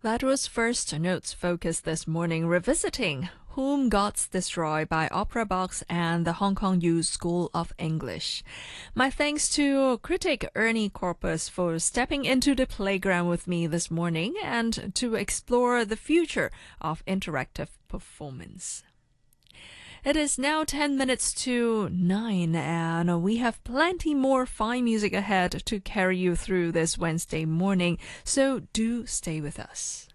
That was First Notes Focus this morning, revisiting Whom Gods Destroy by Opera Box and the Hong Kong U School of English. My thanks to critic Ernie Corpus for stepping into the playground with me this morning and to explore the future of interactive performance. It is now 10 minutes to 9, and we have plenty more fine music ahead to carry you through this Wednesday morning, so do stay with us.